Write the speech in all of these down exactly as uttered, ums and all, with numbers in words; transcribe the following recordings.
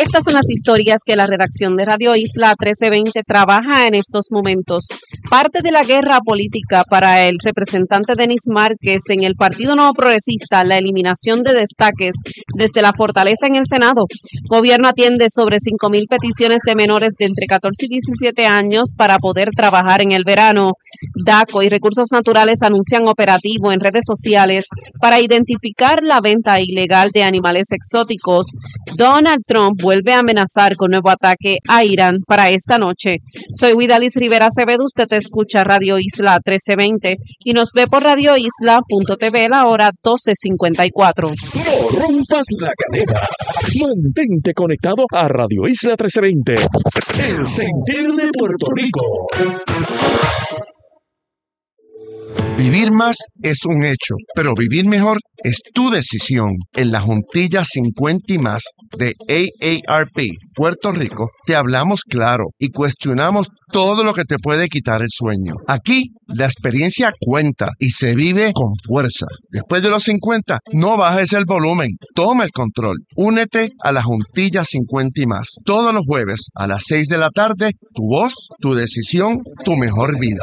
Estas son las historias que la redacción de Radio Isla trece veinte trabaja en estos momentos. Parte de la guerra política para el representante Denis Márquez en el Partido Nuevo Progresista, la eliminación de destaques desde la fortaleza en el Senado. Gobierno atiende sobre cinco mil peticiones de menores de entre catorce y diecisiete años para poder trabajar en el verano. DACO y Recursos Naturales anuncian operativo en redes sociales para identificar la venta ilegal de animales exóticos. Donald Trump vuelve a amenazar con nuevo ataque a Irán para esta noche. Soy Widalis Rivera Acevedo, usted te escucha Radio Isla trece veinte y nos ve por radio isla punto t v la hora doce cincuenta y cuatro. No rompas la cadena. Mantente conectado a Radio Isla trece veinte. El sentir de Puerto Rico. Vivir más es un hecho, pero vivir mejor es tu decisión. En la Juntilla cincuenta y más de A A R P Puerto Rico, te hablamos claro y cuestionamos todo lo que te puede quitar el sueño. Aquí, la experiencia cuenta y se vive con fuerza. Después de los cincuenta, no bajes el volumen, toma el control. Únete a la Juntilla cincuenta y más. Todos los jueves a las seis de la tarde, tu voz, tu decisión, tu mejor vida.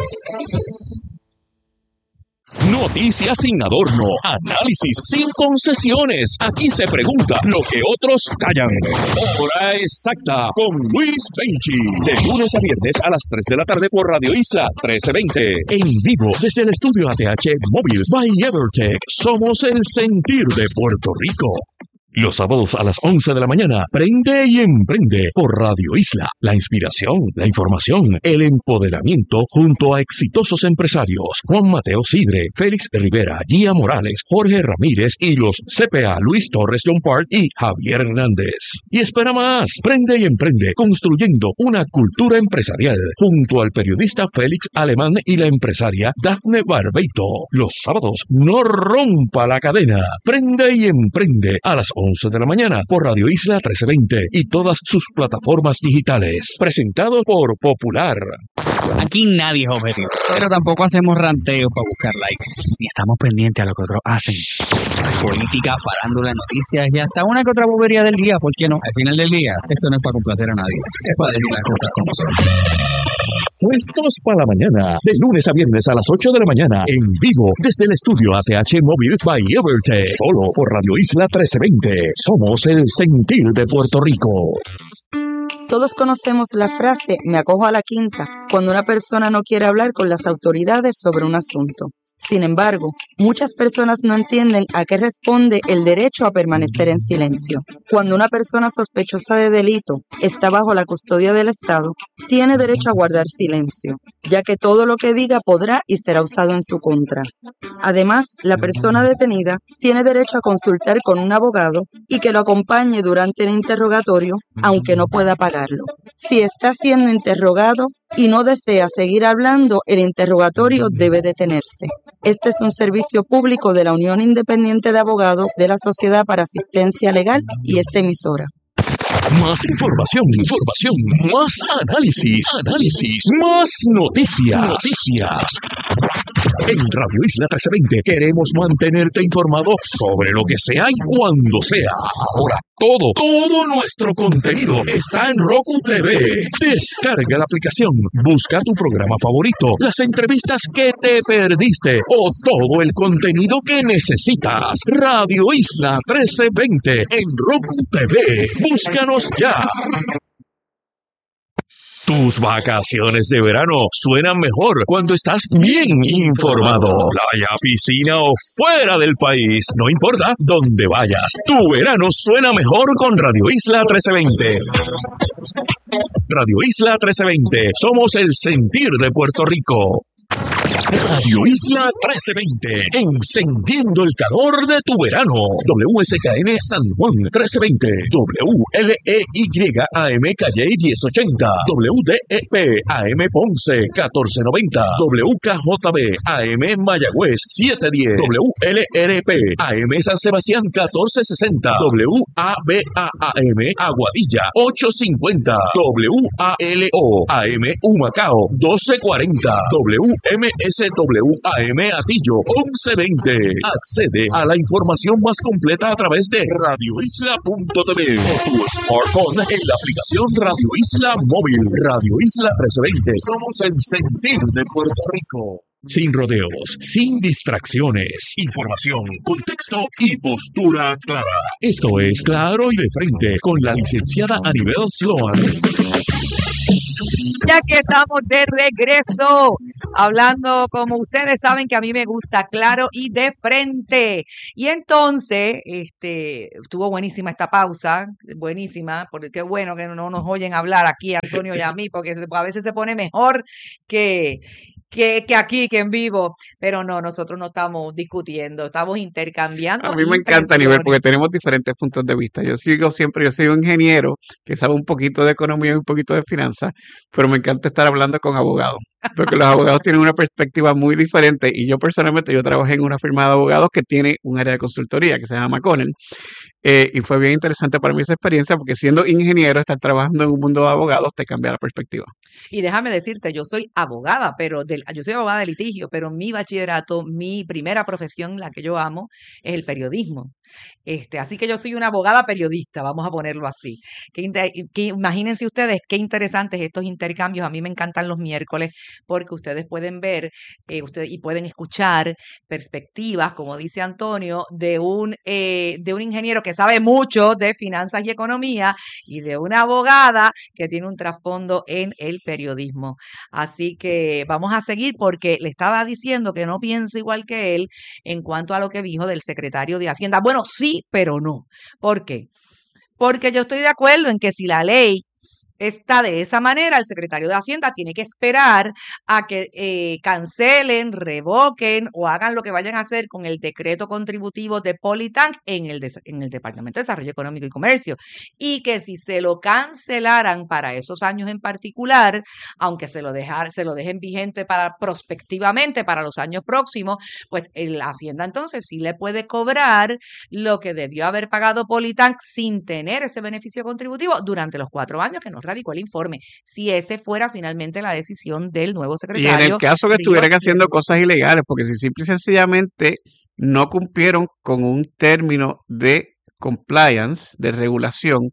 Noticias sin adorno, análisis sin concesiones. Aquí se pregunta lo que otros callan. Hora exacta con Luis Benchi. De lunes a viernes a las tres de la tarde por Radio Isla trece veinte. En vivo desde el estudio A T H Móvil by Evertech. Somos el sentir de Puerto Rico. Los sábados a las once de la mañana, prende y emprende por Radio Isla. La inspiración, la información, el empoderamiento junto a exitosos empresarios. Juan Mateo Sidre, Félix Rivera, Gia Morales, Jorge Ramírez y los C P A Luis Torres John Park y Javier Hernández. Y espera más, prende y emprende construyendo una cultura empresarial junto al periodista Félix Alemán y la empresaria Dafne Barbeito. Los sábados, no rompa la cadena. Prende y emprende a las once de la mañana por Radio Isla trece veinte y todas sus plataformas digitales. Presentado por Popular. Aquí nadie es objetivo, pero tampoco hacemos ranteos para buscar likes, ni estamos pendientes a lo que otros hacen. Política, farándula, noticias y hasta una que otra bobería del día, ¿por qué no? Al final del día, esto no es para complacer a nadie, es para decir las cosas como son. Puestos para la mañana, de lunes a viernes a las ocho de la mañana, en vivo desde el estudio A T H Móvil by Evertech, solo por Radio Isla trece veinte. Somos el sentir de Puerto Rico. Todos conocemos la frase "me acojo a la quinta" cuando una persona no quiere hablar con las autoridades sobre un asunto. Sin embargo, muchas personas no entienden a qué responde el derecho a permanecer en silencio. Cuando una persona sospechosa de delito está bajo la custodia del Estado, tiene derecho a guardar silencio, ya que todo lo que diga podrá y será usado en su contra. Además, la persona detenida tiene derecho a consultar con un abogado y que lo acompañe durante el interrogatorio, aunque no pueda pagarlo. Si está siendo interrogado y no desea seguir hablando, el interrogatorio debe detenerse. Este es un servicio público de la Unión Independiente de Abogados de la Sociedad para Asistencia Legal y esta emisora. Más información, información, más análisis, análisis, más noticias, noticias. En Radio Isla trece veinte queremos mantenerte informado sobre lo que sea y cuando sea. Ahora todo, todo nuestro contenido está en Roku T V. Descarga la aplicación, busca tu programa favorito, las entrevistas que te perdiste o todo el contenido que necesitas. Radio Isla trece veinte en Roku T V. Búscanos ya. Tus vacaciones de verano suenan mejor cuando estás bien informado. Playa, piscina o fuera del país, no importa dónde vayas. Tu verano suena mejor con Radio Isla trece veinte. Radio Isla trece veinte, somos el sentir de Puerto Rico. Radio Isla trece veinte, encendiendo el calor de tu verano. W S K N San Juan trece veinte, W L E Y A M Calle diez ochenta, W D E P A M Ponce catorce noventa, W K J B A M Mayagüez setecientos diez, W L R P A M San Sebastián catorce sesenta, W A B A A M Aguadilla ochocientos cincuenta, W A L O A M Humacao doce cuarenta, W M S W A M Atillo once veinte. Accede a la información más completa a través de radio isla punto t v o tu smartphone en la aplicación Radio Isla Móvil. Radio Isla trece veinte. Somos el sentir de Puerto Rico. Sin rodeos, sin distracciones, información, contexto y postura clara. Esto es Claro y de Frente con la licenciada Anibel Sloan. Ya que estamos de regreso, hablando como ustedes saben que a mí me gusta claro y de frente. Y entonces, este, estuvo buenísima esta pausa, buenísima, porque qué bueno que no nos oyen hablar aquí, Antonio y a mí, porque a veces se pone mejor que... Que, que aquí, que en vivo, pero no, nosotros no estamos discutiendo, estamos intercambiando. A mí me encanta, Anibel, porque tenemos diferentes puntos de vista. Yo sigo siempre, yo soy un ingeniero que sabe un poquito de economía y un poquito de finanzas, pero me encanta estar hablando con abogados, porque los abogados tienen una perspectiva muy diferente y yo personalmente, yo trabajé en una firma de abogados que tiene un área de consultoría que se llama McConnell. Eh, y fue bien interesante para mí esa experiencia porque siendo ingeniero, estar trabajando en un mundo de abogados te cambia la perspectiva. Y déjame decirte, yo soy abogada, pero del, yo soy abogada de litigio, pero mi bachillerato, mi primera profesión, la que yo amo, es el periodismo. Este, así que yo soy una abogada periodista, vamos a ponerlo así. Que, que, imagínense ustedes qué interesantes estos intercambios. A mí me encantan los miércoles porque ustedes pueden ver eh, ustedes, y pueden escuchar perspectivas, como dice Antonio, de un, eh, de un ingeniero que sabe mucho de finanzas y economía y de una abogada que tiene un trasfondo en el periodismo. Así que vamos a seguir porque le estaba diciendo que no piense igual que él en cuanto a lo que dijo del secretario de Hacienda. Bueno, sí, pero no. ¿Por qué? Porque yo estoy de acuerdo en que si la ley está de esa manera, el secretario de Hacienda tiene que esperar a que eh, cancelen, revoquen o hagan lo que vayan a hacer con el decreto contributivo de Politank en el, de, en el Departamento de Desarrollo Económico y Comercio. Y que si se lo cancelaran para esos años en particular, aunque se lo, dejar, se lo dejen vigente para prospectivamente para los años próximos, pues el Hacienda entonces sí le puede cobrar lo que debió haber pagado Politank sin tener ese beneficio contributivo durante los cuatro años que nos radicó el informe, si ese fuera finalmente la decisión del nuevo secretario. Y en el caso que estuvieran haciendo cosas ilegales, porque si simple y sencillamente no cumplieron con un término de compliance, de regulación,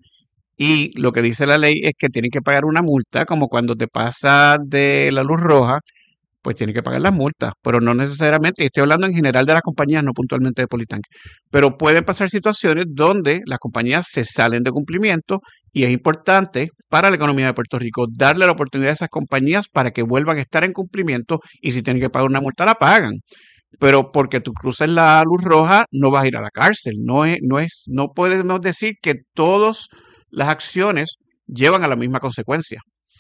y lo que dice la ley es que tienen que pagar una multa, como cuando te pasa de la luz roja, pues tienen que pagar las multas, pero no necesariamente, y estoy hablando en general de las compañías, no puntualmente de Politank, pero pueden pasar situaciones donde las compañías se salen de cumplimiento y es importante para la economía de Puerto Rico darle la oportunidad a esas compañías para que vuelvan a estar en cumplimiento y si tienen que pagar una multa la pagan. Pero porque tú cruces la luz roja no vas a ir a la cárcel, no es, no es, no podemos decir que todas las acciones llevan a la misma consecuencia.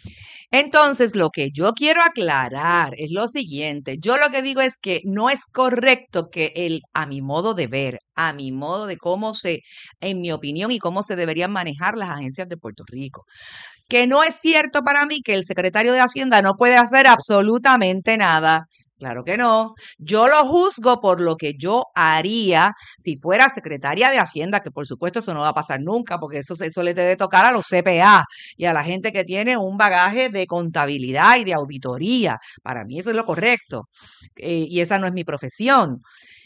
Entonces, lo que yo quiero aclarar es lo siguiente. Yo lo que digo es que no es correcto que el, a mi modo de ver, a mi modo de cómo se, en mi opinión, y cómo se deberían manejar las agencias de Puerto Rico, que no es cierto para mí que el secretario de Hacienda no puede hacer absolutamente nada. Claro que no. Yo lo juzgo por lo que yo haría si fuera secretaria de Hacienda, que por supuesto eso no va a pasar nunca, porque eso, eso le debe tocar a los C P A y a la gente que tiene un bagaje de contabilidad y de auditoría. Para mí eso es lo correcto. Eh, y esa no es mi profesión.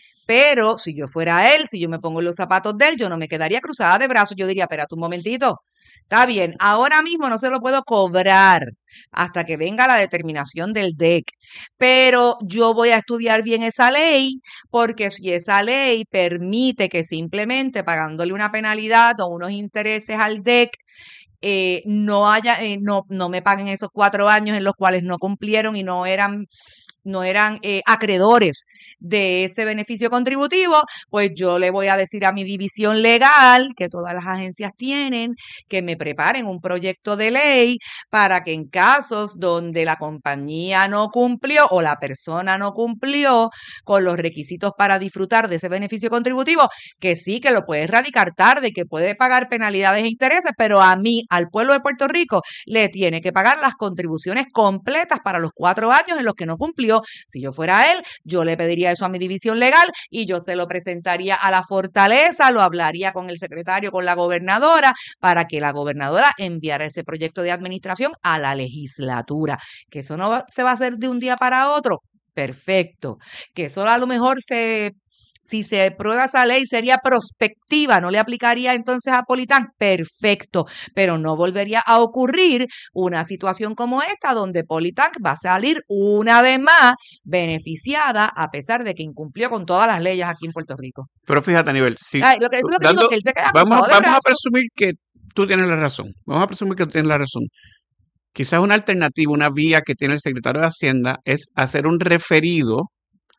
Pero si yo fuera él, si yo me pongo en los zapatos de él, yo no me quedaría cruzada de brazos. Yo diría, espérate un momentito. Está bien, ahora mismo no se lo puedo cobrar hasta que venga la determinación del D E C, pero yo voy a estudiar bien esa ley porque si esa ley permite que simplemente pagándole una penalidad o unos intereses al D E C, eh, no haya, eh, no, no me paguen esos cuatro años en los cuales no cumplieron y no eran, no eran eh, acreedores de ese beneficio contributivo, pues yo le voy a decir a mi división legal, que todas las agencias tienen, que me preparen un proyecto de ley para que en casos donde la compañía no cumplió o la persona no cumplió con los requisitos para disfrutar de ese beneficio contributivo, que sí, que lo puede erradicar tarde, que puede pagar penalidades e intereses, pero a mí, al pueblo de Puerto Rico, le tiene que pagar las contribuciones completas para los cuatro años en los que no cumplió. Si yo fuera él, yo le pediría eso a mi división legal y yo se lo presentaría a la Fortaleza, lo hablaría con el secretario, con la gobernadora, para que la gobernadora enviara ese proyecto de administración a la legislatura. Que eso no va, se va a hacer de un día para otro. perfecto. Que eso a lo mejor se... Si se prueba esa ley sería prospectiva, no le aplicaría entonces a Politank, perfecto, pero no volvería a ocurrir una situación como esta donde Politank va a salir una vez más beneficiada a pesar de que incumplió con todas las leyes aquí en Puerto Rico. Pero fíjate, Aníbal, si Ay, lo que, eso es lo que dando, digo, que él se queda vamos, cruzado de vamos a brazos. presumir que tú tienes la razón, vamos a presumir que tú tienes la razón. Quizás una alternativa, una vía que tiene el secretario de Hacienda es hacer un referido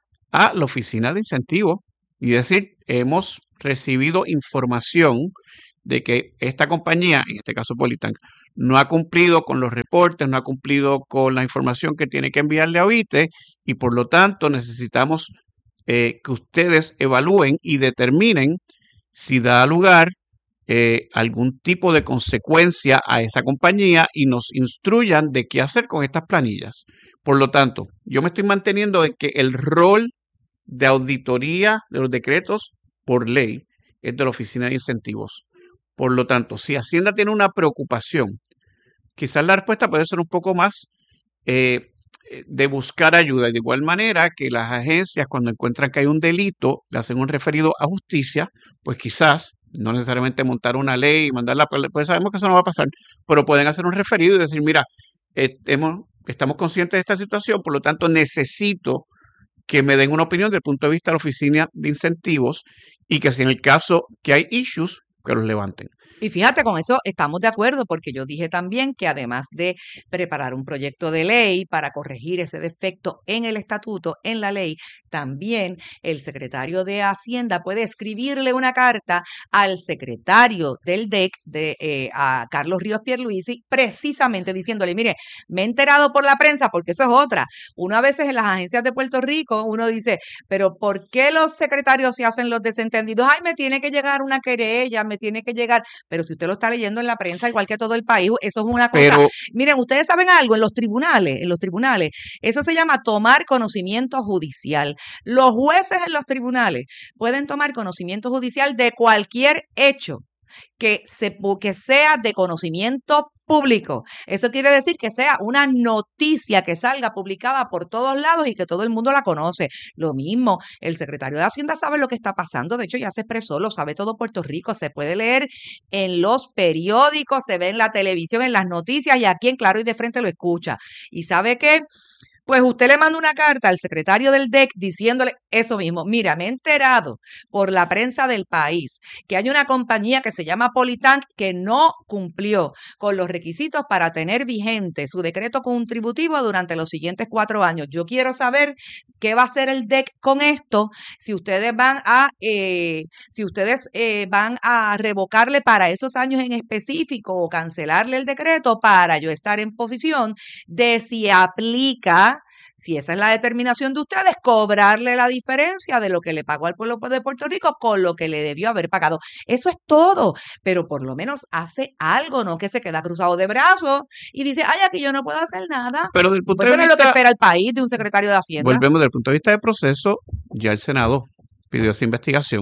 a la oficina de incentivos y decir, hemos recibido información de que esta compañía, en este caso Politank, no ha cumplido con los reportes, no ha cumplido con la información que tiene que enviarle a O I T E y por lo tanto necesitamos eh, que ustedes evalúen y determinen si da lugar eh, algún tipo de consecuencia a esa compañía y nos instruyan de qué hacer con estas planillas. Por lo tanto, yo me estoy manteniendo en que el rol de auditoría de los decretos por ley es de la Oficina de Incentivos. Por lo tanto, si Hacienda tiene una preocupación, quizás la respuesta puede ser un poco más eh, de buscar ayuda. De igual manera que las agencias, cuando encuentran que hay un delito, le hacen un referido a justicia, pues quizás, no necesariamente montar una ley y mandarla, pues sabemos que eso no va a pasar, pero pueden hacer un referido y decir, mira, eh, hemos, estamos conscientes de esta situación, por lo tanto necesito que me den una opinión desde el punto de vista de la Oficina de Incentivos y que si en el caso que hay issues, que los levanten. Y fíjate, con eso estamos de acuerdo, porque yo dije también que además de preparar un proyecto de ley para corregir ese defecto en el estatuto, en la ley, también el secretario de Hacienda puede escribirle una carta al secretario del D E C, de, eh, a Carlos Ríos Pierluisi, precisamente diciéndole, mire, me he enterado por la prensa, porque eso es otra. Uno a veces en las agencias de Puerto Rico, uno dice, pero ¿por qué los secretarios se hacen los desentendidos? Ay, me tiene que llegar una querella, me tiene que llegar... Pero si usted lo está leyendo en la prensa, igual que todo el país, eso es una cosa. Pero, miren, ustedes saben algo, en los tribunales, en los tribunales, eso se llama tomar conocimiento judicial. Los jueces en los tribunales pueden tomar conocimiento judicial de cualquier hecho que, se, que sea de conocimiento público. Eso quiere decir que sea una noticia que salga publicada por todos lados y que todo el mundo la conoce. Lo mismo, el secretario de Hacienda sabe lo que está pasando, de hecho ya se expresó, lo sabe todo Puerto Rico, se puede leer en los periódicos, se ve en la televisión, en las noticias y aquí en Claro y de Frente lo escucha. ¿Y sabe qué? Pues usted le manda una carta al secretario del D E C diciéndole eso mismo. Mira, me he enterado por la prensa del país que hay una compañía que se llama Politank que no cumplió con los requisitos para tener vigente su decreto contributivo durante los siguientes cuatro años. Yo quiero saber qué va a hacer el D E C con esto, si ustedes van a, eh, si ustedes eh, van a revocarle para esos años en específico o cancelarle el decreto para yo estar en posición de si aplica. Si esa es la determinación de ustedes, cobrarle la diferencia de lo que le pagó al pueblo de Puerto Rico con lo que le debió haber pagado. Eso es todo, pero por lo menos hace algo, no que se queda cruzado de brazos y dice, ay, aquí yo no puedo hacer nada. Pero del punto Pues de eso no es lo que espera el país de un secretario de Hacienda. Volvemos del punto de vista del proceso, ya el Senado pidió esa investigación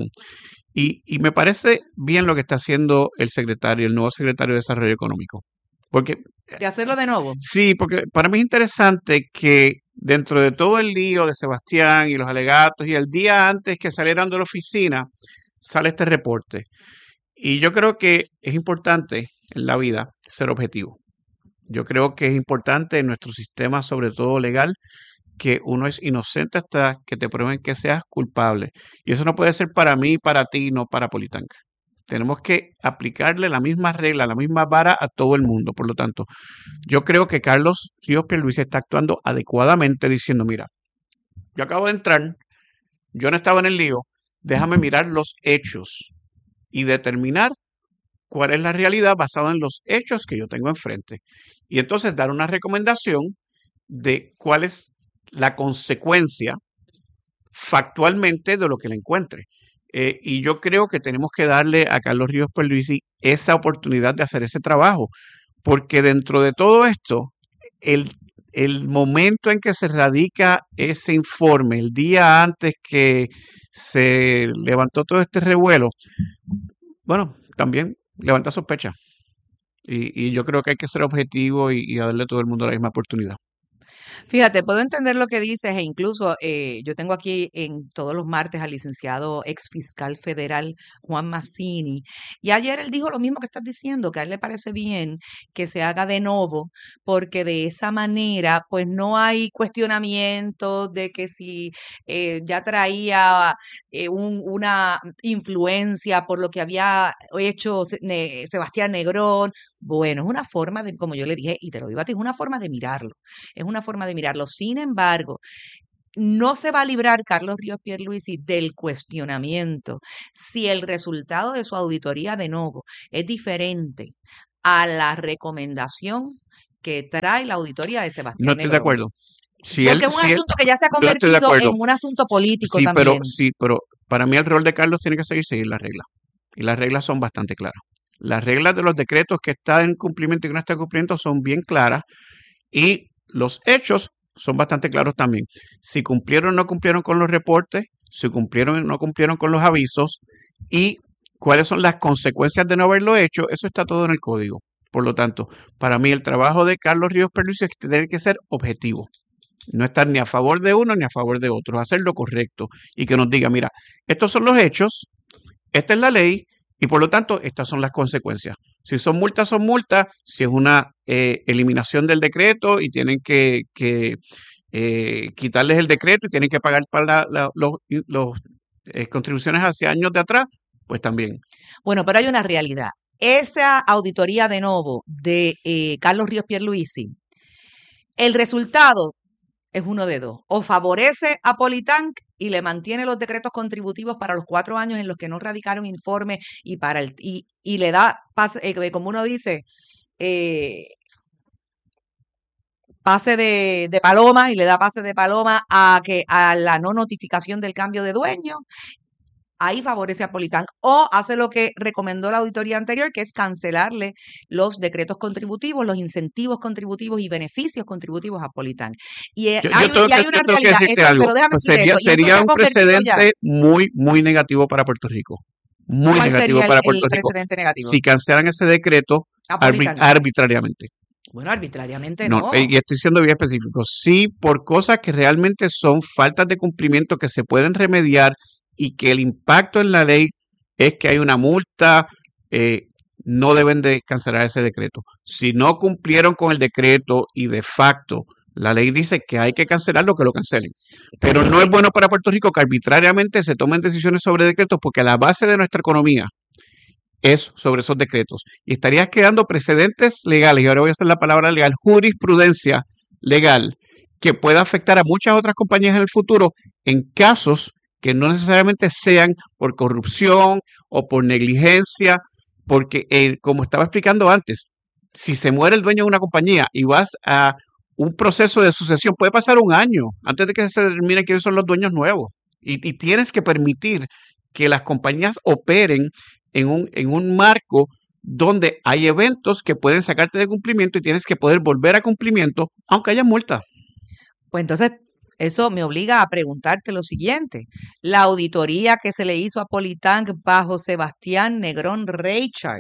y, y me parece bien lo que está haciendo el secretario, el nuevo secretario de Desarrollo Económico. Porque, de hacerlo de nuevo. Sí, porque para mí es interesante que dentro de todo el lío de Sebastián y los alegatos y el día antes que salieran de la oficina, sale este reporte. Y yo creo que es importante en la vida ser objetivo. Yo creo que es importante en nuestro sistema, sobre todo legal, que uno es inocente hasta que te prueben que seas culpable. Y eso no puede ser para mí, para ti, no para Politank. Tenemos que aplicarle la misma regla, la misma vara a todo el mundo. Por lo tanto, yo creo que Carlos Ríos Pierluisi está actuando adecuadamente diciendo, mira, yo acabo de entrar, yo no estaba en el lío, déjame mirar los hechos y determinar cuál es la realidad basada en los hechos que yo tengo enfrente. Y entonces dar una recomendación de cuál es la consecuencia factualmente de lo que le encuentre. Eh, y yo creo que tenemos que darle a Carlos Ríos Pierluisi esa oportunidad de hacer ese trabajo, porque dentro de todo esto, el, el momento en que se radica ese informe, el día antes que se levantó todo este revuelo, bueno, también levanta sospecha. Y, y yo creo que hay que ser objetivo y, y darle a todo el mundo la misma oportunidad. Fíjate, puedo entender lo que dices e incluso eh, yo tengo aquí en todos los martes al licenciado ex fiscal federal Juan Mazzini y ayer él dijo lo mismo que estás diciendo, que a él le parece bien que se haga de nuevo porque de esa manera pues no hay cuestionamiento de que si eh, ya traía eh, un- una influencia por lo que había hecho Se- Ne- Sebastián Negrón. Bueno, es una forma de, como yo le dije, y te lo digo a ti, es una forma de mirarlo. Es una forma de mirarlo. Sin embargo, no se va a librar Carlos Ríos Pierluisi del cuestionamiento si el resultado de su auditoría de nuevo es diferente a la recomendación que trae la auditoría de No Sebastián estoy de Negrón. acuerdo. Si él, Porque es un si él, asunto que ya se ha yo estoy de convertido en acuerdo. un asunto S- político Sí, pero también. sí, pero para mí el rol de Carlos tiene que seguir seguir las reglas. Y las reglas son bastante claras. Las reglas de los decretos que están en cumplimiento y que no están en cumplimiento son bien claras y los hechos son bastante claros también. Si cumplieron o no cumplieron con los reportes, si cumplieron o no cumplieron con los avisos y cuáles son las consecuencias de no haberlo hecho, eso está todo en el código. Por lo tanto, para mí el trabajo de Carlos Ríos Pierluisi es que tiene que ser objetivo. No estar ni a favor de uno ni a favor de otro, hacer lo correcto y que nos diga, mira, estos son los hechos, esta es la ley y por lo tanto estas son las consecuencias. Si son multas, son multas. Si es una eh, eliminación del decreto y tienen que, que, eh, quitarles el decreto y tienen que pagar para la- la- los, los, eh, contribuciones hacia años de atrás, pues también. Bueno, pero hay una realidad. Esa auditoría de nuevo de eh, Carlos Ríos Pierluisi, el resultado es uno de dos. O favorece a Politank y le mantiene los decretos contributivos para los cuatro años en los que no radicaron informe y para el y, y le da pase, eh, como uno dice, eh, pase de, de paloma y le da pase de paloma a que a la no notificación del cambio de dueño. Ahí favorece a Politank o hace lo que recomendó la auditoría anterior, que es cancelarle los decretos contributivos, los incentivos contributivos y beneficios contributivos a Politank. Y eh, Yo, hay, yo tengo y que, hay yo una tengo que realidad, decirte esto, algo. pero déjame Pues decirte sería, esto, y esto se sería ha un convertido ya. precedente muy, muy negativo para Puerto Rico. Muy ¿Cuál negativo sería el, para el Puerto Rico. precedente negativo? Si cancelan ese decreto A arbit- Politank. arbitrariamente. Bueno, arbitrariamente No, no. eh, y estoy siendo bien específico. Sí, por cosas que realmente son faltas de cumplimiento que se pueden remediar y que el impacto en la ley es que hay una multa, eh, no deben de cancelar ese decreto. Si no cumplieron con el decreto y de facto la ley dice que hay que cancelarlo, que lo cancelen. Pero no es Dice, bueno para Puerto Rico que arbitrariamente se tomen decisiones sobre decretos porque la base de nuestra economía es sobre esos decretos. Y estarías creando precedentes legales, y ahora voy a hacer la palabra legal, jurisprudencia legal, que pueda afectar a muchas otras compañías en el futuro en casos que no necesariamente sean por corrupción o por negligencia, porque eh, como estaba explicando antes, si se muere el dueño de una compañía y vas a un proceso de sucesión, puede pasar un año antes de que se determine quiénes son los dueños nuevos. Y, y tienes que permitir que las compañías operen en un, en un marco donde hay eventos que pueden sacarte de cumplimiento y tienes que poder volver a cumplimiento aunque haya multa. pues entonces eso me obliga a preguntarte lo siguiente. La auditoría que se le hizo a Politank bajo Sebastián Negrón Reichard,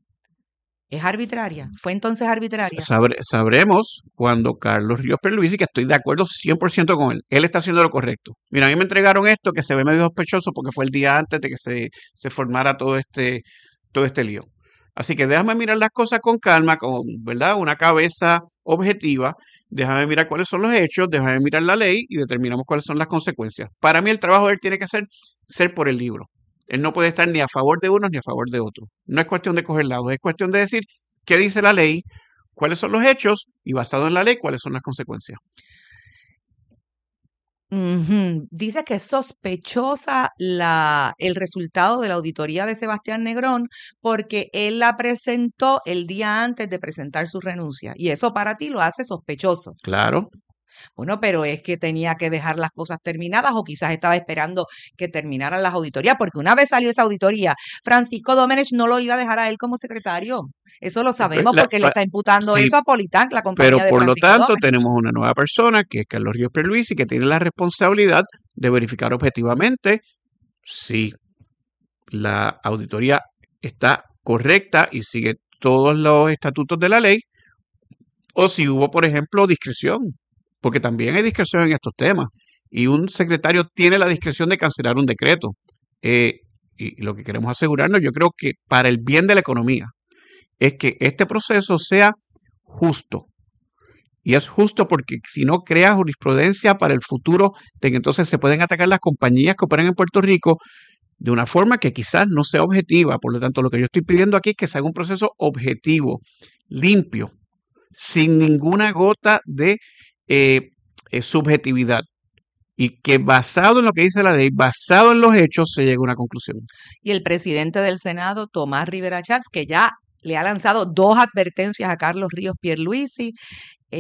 ¿es arbitraria? ¿Fue entonces arbitraria? Sabre, sabremos cuando Carlos Ríos Pierluisi, que estoy de acuerdo cien por ciento con él, él está haciendo lo correcto. Mira, a mí me entregaron esto que se ve medio sospechoso porque fue el día antes de que se, se formara todo este, todo este lío. Así que déjame mirar las cosas con calma, con, ¿verdad? Una cabeza objetiva. Déjame mirar cuáles son los hechos, déjame mirar la ley y determinamos cuáles son las consecuencias. Para mí el trabajo de él tiene que ser ser por el libro. Él no puede estar ni a favor de unos ni a favor de otros. No es cuestión de coger lados, es cuestión de decir qué dice la ley, cuáles son los hechos y basado en la ley, cuáles son las consecuencias. Ujú. Dice que es sospechosa la, el resultado de la auditoría de Sebastián Negrón porque él la presentó el día antes de presentar su renuncia. Y eso para ti lo hace sospechoso. Claro. Bueno, pero es que tenía que dejar las cosas terminadas o quizás estaba esperando que terminaran las auditorías, porque una vez salió esa auditoría, Francisco Domenech no lo iba a dejar a él como secretario. Eso lo sabemos La- porque le está imputando sí, eso a Politank, la compañía pero de por lo Francisco tanto Domenech. tenemos una nueva persona que es Carlos Ríos Pierluisi que tiene la responsabilidad de verificar objetivamente si la auditoría está correcta y sigue todos los estatutos de la ley o si hubo, por ejemplo, discreción porque también hay discreción en estos temas y un secretario tiene la discreción de cancelar un decreto. Eh, y lo que queremos asegurarnos, yo creo que para el bien de la economía, es que este proceso sea justo. Y es justo porque si no crea jurisprudencia para el futuro, de que entonces se pueden atacar las compañías que operan en Puerto Rico de una forma que quizás no sea objetiva. Por lo tanto, lo que yo estoy pidiendo aquí es que se haga un proceso objetivo, limpio, sin ninguna gota de eh, eh, subjetividad. Y que basado en lo que dice la ley, basado en los hechos, se llegue a una conclusión. Y el presidente del Senado, Tomás Rivera Chats, que ya le ha lanzado dos advertencias a Carlos Ríos Pierluisi,